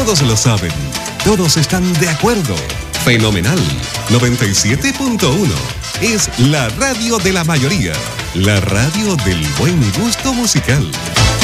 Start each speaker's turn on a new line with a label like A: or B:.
A: Todos lo saben. Todos están de acuerdo. Fenomenal. 97.1. Es la radio de la mayoría. La radio del buen gusto musical.